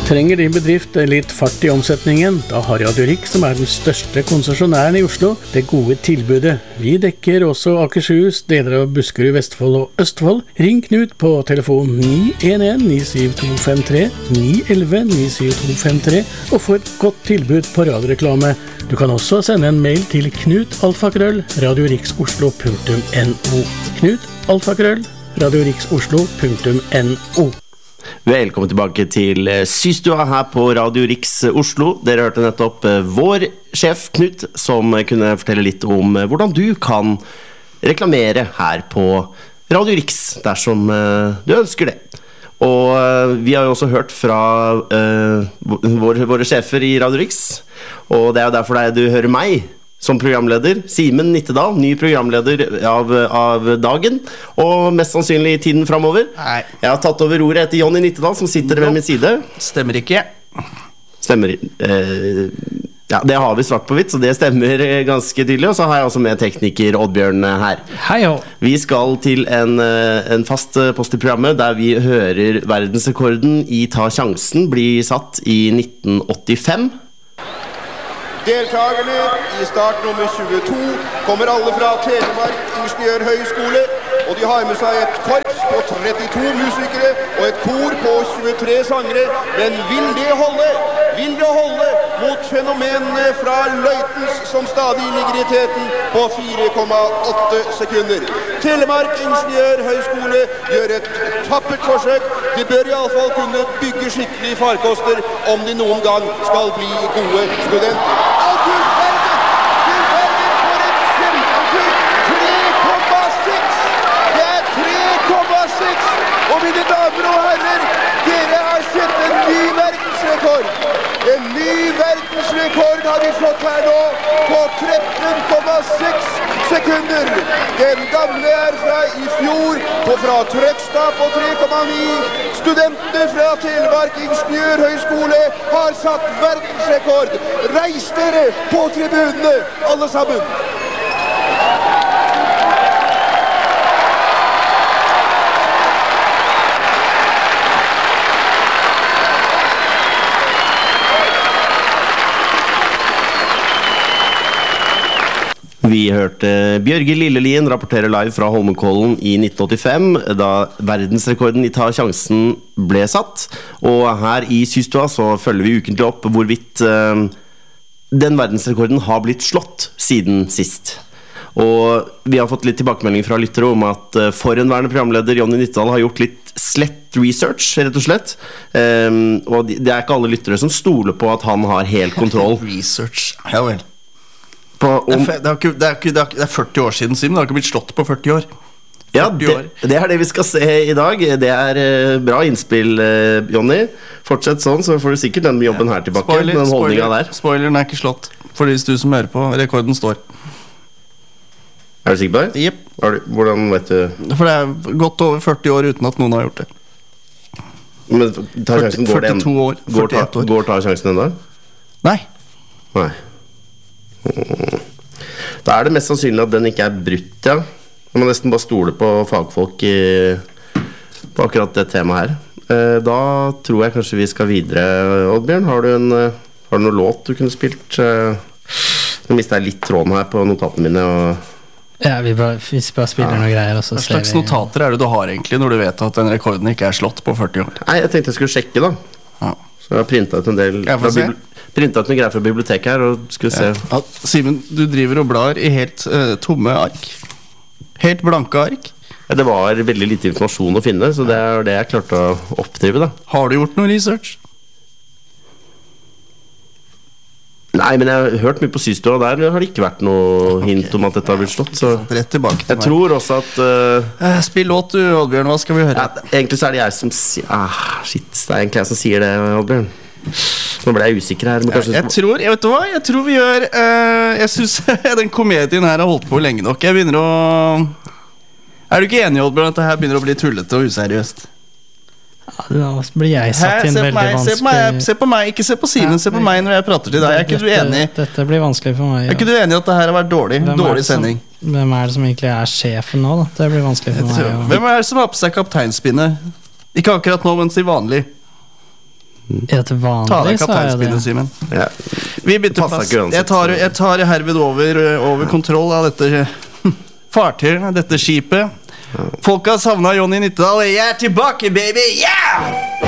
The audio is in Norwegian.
Trenger din bedrift litt fart I omsetningen? Da har Radio Rix, som den største konsesjonæren I Oslo, det gode tilbudet. Vi dekker også Akershus, deler av Buskerud, Vestfold og Østfold. Ring Knut på telefon 911-97253, 911-97253, og få et godt tilbud på radioreklame. Du kan også sende en mail til knut@radiorixoslo.no. knut@radiorixoslo.no. Velkommen tilbake til Systua her på Radio Rix Oslo. Dere hørte nettopp vår sjef Knut, som kunne fortelle litt om hvordan du kan reklamere her på Radio Rix, dersom du ønsker det. Og vi har jo også hørt fra våre sjefer I Radio Rix, og det jo derfor du hører meg som programleder, Simen Nittedal, ny programleder av dagen, og mest sannsynlig I tiden fremover. Nei. Jeg har tatt over ordet etter Jonny Nittedal, som sitter ved min side. Stemmer ikke. Stemmer. Ja, det har vi svart på hvitt, så det stemmer ganske tydelig. Og så har jeg også med tekniker Oddbjørn her. Hei jo. Vi skal til en fast post I programmet, der vi hører verdensrekorden I Ta Sjansen bli satt I 1985. Deltagerne I startnummer 22 kommer alle fra Telemark Ingeniørhøgskole, og de har med seg et korps på 32 musikere og et kor på 23 sangere. Men vil det holde? Vil det holde mot fenomenene fra Løitens, som stadig ligger I teten på 4,8 sekunder? Telemark Ingeniørhøgskole gjør et tappert forsøk. De bør I alle fall kunne bygge skikkelige farkoster om de noen gang skal bli gode studenter. Og mine damer og herrer, dere har sett en ny verdensrekord. En ny verdensrekord har vi fått her nå på 13,6 sekunder. Den gamle fra I fjor, og fra Trøgstad på 3,9. Studentene fra Telemark Ingeniørhøgskole har satt verdensrekord. Reis dere på tribunene, alle sammen. Vi hørte Bjørge Lillelien rapportere live fra Holmenkollen I 1985, da verdensrekorden I Ta Sjansen ble satt. Og her I Systua så følger vi ukentlig opp hvorvidt den verdensrekorden har blitt slått siden sist. Og vi har fått litt tilbakemelding fra lyttere om at forhenværende programleder Jonny Nittedal har gjort litt slett research, rett og slett. Og det ikke alle lyttere som stoler på at han har helt kontroll. Research, ja vel. Det er 40 år siden, Simen. Det har ikke blitt slått på 40 år. 40 ja, år. Det det vi skal se I dag. Det bra innspill, Jonny. Fortsett sånn, så får du sikkert den jobben her tilbake. Den holdningen der. Spoileren ikke slått. For de du som hører på, rekorden står. Du sikker på det? Jep. Hvordan vet du? For det gått over 40 år uten at noen har gjort det. Men ta sjansen, 42 år. 41 år. Går ta sjansen enda? Nei. Nei. Da det mest sannsynlig at den ikke brutt, ja. Man må nesten bare stole på fagfolk på akkurat det temaet her. Da tror jeg kanskje vi skal videre, Oddbjørn. Har du noen låt du kunne spilt? Nå mistet jeg litt tråden her på notatene mine. Ja, vi bare spiller noen greier. Og så hva slags notater det du har egentlig når du vet at den rekorden ikke slått på 40 år? Nei, jeg tenkte jeg skulle sjekke da. Ja. Så jeg har printet ut en del printet ut noen greier fra biblioteket her, og skulle se. Ja, Simen, du driver og blar I helt tomme ark. Helt blanke ark. Ja, det var veldig lite informasjon å finne, så det det jeg klarte å oppdrive da. Har du gjort noe research? Nei, men jeg har hørt mye på Systua, og der har det ikke vært noe hint om at dette har blitt slått, så rett tilbake til jeg tror også at spill låt du, Oddbjørn, hva skal vi høre? Ja, egentlig så det jeg som sier shit, det egentlig jeg som sier det, Oddbjørn. Nå ble jeg usikker her, men kanskje jeg tror vi gjør jeg synes den komedien her har holdt på lenge nok. Jeg begynner å du ikke enig, Oddbjørn, at det her begynner å bli tullete og useriøst? Ja, da blir jeg satt I en veldig vanskelig... Se på meg, ikke se på Simen, se på meg når jeg prater til deg. Ikke du enig? Dette blir vanskelig for meg. Ikke du enig at det her har vært dårlig sending? Hvem det som egentlig sjefen nå da? Det blir vanskelig for meg. Hvem det som har på seg kapteinspinnet? Ikke akkurat nå, men si vanlig. Ja, til vanlig Ta deg så er kapteinspinnet, det Simen. Ja. Vi bytter Passer plass. ikke uansett, Jeg tar herved over kontroll av dette fartøyet, dette skipet. Folk har savnet Jonny Nittedal. Jeg er tilbake, baby! Yeah!